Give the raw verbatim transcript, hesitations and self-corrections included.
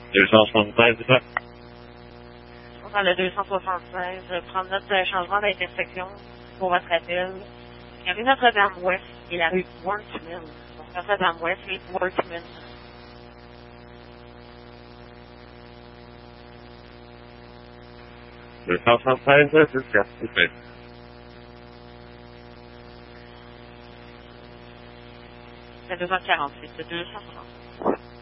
deux cent soixante-seize, c'est ça? Dans le deux cent soixante-seize, je vais prendre notre euh, changement d'intersection pour votre appel. Il y a rue Notre-Dame-Ouest et la rue Workman. Donc, Notre-Dame-Ouest et Workman. deux cent soixante-seize, c'est ça, c'est fait. C'est deux cent quarante-huit, c'est deux cent soixante.